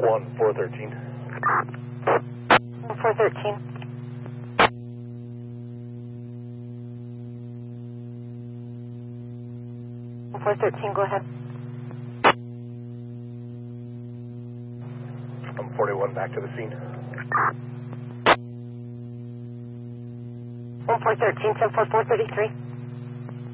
1413. 413. 413, go ahead. I'm 41 back to the scene. 413, 10-4, 433.